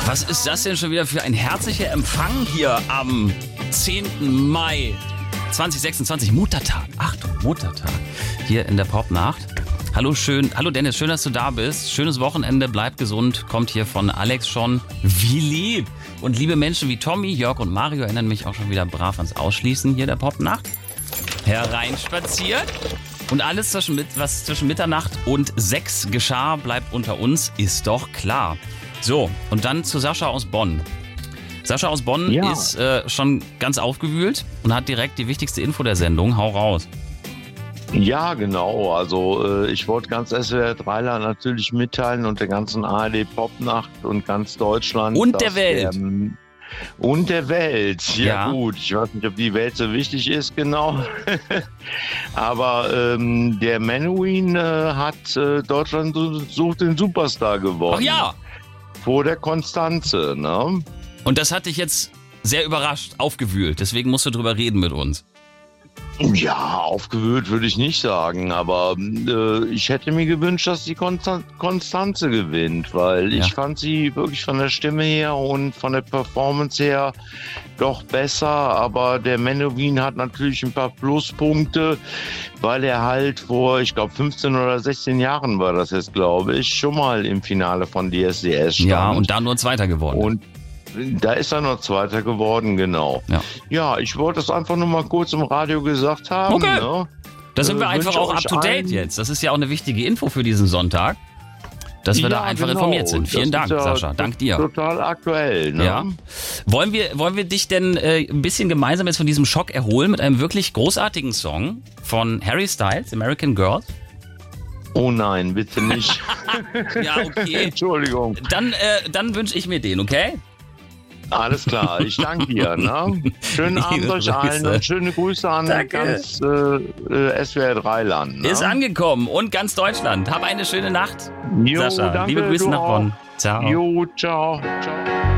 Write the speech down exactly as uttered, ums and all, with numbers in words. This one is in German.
Was ist das denn schon wieder für ein herzlicher Empfang hier am zehnten Mai zweitausendsechsundzwanzig, Muttertag. Achtung, Muttertag. Hier in der Popnacht. Hallo schön, hallo Dennis, schön, dass du da bist. Schönes Wochenende, bleib gesund, kommt hier von Alex schon. Wie lieb! Und liebe Menschen wie Tommy, Jörg und Mario erinnern mich auch schon wieder brav ans Ausschließen hier der Popnacht. Hereinspaziert. Und alles, zwischen, was zwischen Mitternacht und sechs geschah, bleibt unter uns, ist doch klar. So, und dann zu Sascha aus Bonn. Sascha aus Bonn ja. ist äh, schon ganz aufgewühlt und hat direkt die wichtigste Info der Sendung. Hau raus. Ja, genau. Also äh, ich wollte ganz S W R drei natürlich mitteilen und der ganzen A R D-Popnacht und ganz Deutschland. Und der Welt. Der, und der Welt. Ja, ja gut, ich weiß nicht, ob die Welt so wichtig ist, genau. Aber ähm, der Menuhin äh, hat äh, Deutschland sucht den Superstar gewonnen. Ach ja. Vor der Konstanze, ne? Und das hat dich jetzt sehr überrascht, aufgewühlt. Deswegen musst du drüber reden mit uns. Ja, aufgewühlt würde ich nicht sagen, aber äh, ich hätte mir gewünscht, dass die Konstan- Konstanze gewinnt, weil ja. ich fand sie wirklich von der Stimme her und von der Performance her doch besser, aber der Menuhin hat natürlich ein paar Pluspunkte, weil er halt vor, ich glaube fünfzehn oder sechzehn Jahren war das jetzt, glaube ich, schon mal im Finale von D S D S stand. Ja, und da nur Zweiter geworden. Und da ist er noch Zweiter geworden, genau. Ja, ja, ich wollte das einfach nur mal kurz im Radio gesagt haben. Okay. Ne? Da sind wir äh, einfach auch up to date jetzt. Das ist ja auch eine wichtige Info für diesen Sonntag, dass wir ja, da einfach genau. informiert sind. Vielen das Dank, ja Sascha. Dank dir. Total aktuell. Ne? Ja. Wollen wir, wollen wir dich denn äh, ein bisschen gemeinsam jetzt von diesem Schock erholen mit einem wirklich großartigen Song von Harry Styles, American Girls? Oh nein, bitte nicht. Ja, okay. Entschuldigung. Dann, äh, dann wünsche ich mir den, okay? Alles klar, ich danke dir. Ne? Schönen Abend euch allen und schöne Grüße an danke. ganz äh, S W R drei Land. Ne? Ist angekommen und ganz Deutschland. Hab eine schöne Nacht, jo, Sascha. Danke, Liebe Grüße nach Bonn. Ciao. Jo, ciao. Ciao.